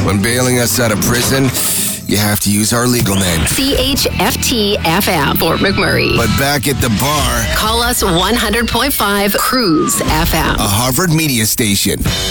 When bailing us out of prison, you have to use our legal name. CHFT FM, Fort McMurray. But back at the bar, Call us 100.5 Cruise FM. a Harvard media station.